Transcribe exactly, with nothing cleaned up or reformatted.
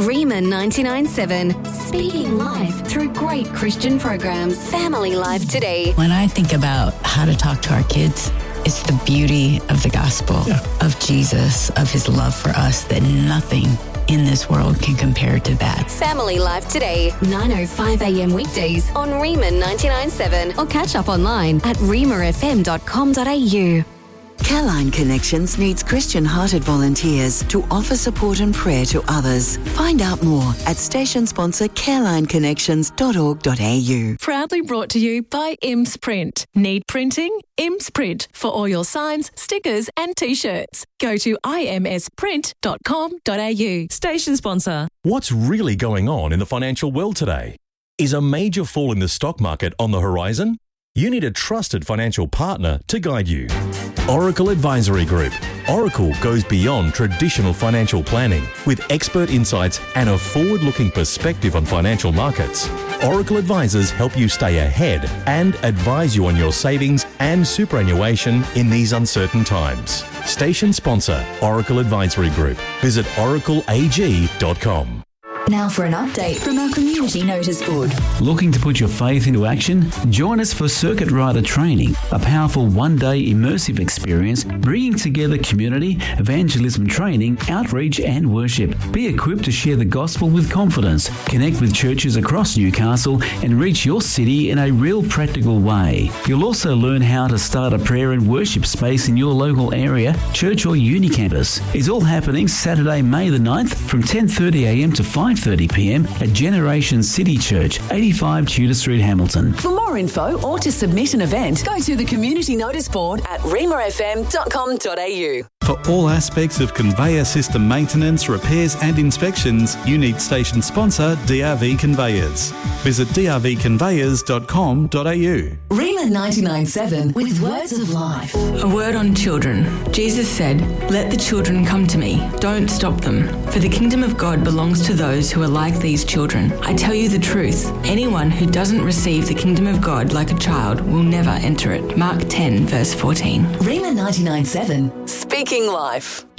Rima ninety-nine point seven, speaking life through great Christian programs. Family Life Today. When I think about how to talk to our kids, it's the beauty of the gospel, yeah. of Jesus, of his love for us, that nothing in this world can compare to that. Family Life Today, nine oh five a.m. weekdays on Rima ninety-nine point seven, or catch up online at rima f m dot com dot a u. Careline Connections needs Christian-hearted volunteers to offer support and prayer to others. Find out more at station sponsor careline connections dot org dot a u. Proudly brought to you by Imps Print. Need printing? Imps Print for all your signs, stickers and T-shirts. Go to i m s print dot com dot a u. Station sponsor. What's really going on in the financial world today? Is a major fall in the stock market on the horizon? You need a trusted financial partner to guide you. Oracle Advisory Group. Oracle goes beyond traditional financial planning with expert insights and a forward-looking perspective on financial markets. Oracle advisors help you stay ahead and advise you on your savings and superannuation in these uncertain times. Station sponsor, Oracle Advisory Group. Visit oracle a g dot com. Now for an update from our community notice board. Looking to put your faith into action? Join us for Circuit Rider Training, a powerful one-day immersive experience bringing together community, evangelism training, outreach and worship. Be equipped to share the gospel with confidence, connect with churches across Newcastle and reach your city in a real practical way. You'll also learn how to start a prayer and worship space in your local area, church or uni campus. It's all happening Saturday, May the ninth from ten thirty a m to five thirty p m at Generation City Church, eighty-five Tudor Street, Hamilton. For more info or to submit an event, go to the community notice board at rima f m dot com dot a u. For all aspects of conveyor system maintenance, repairs and inspections, you need station sponsor D R V Conveyors. Visit d r v conveyors dot com dot a u. Rima ninety-nine point seven with words of life. A word on children. Jesus said, "Let the children come to me. Don't stop them. For the kingdom of God belongs to those who are like these children. I tell you the truth. Anyone who doesn't receive the kingdom of God like a child will never enter it." Mark ten, verse fourteen. Rima ninety-nine point seven. Speaking life.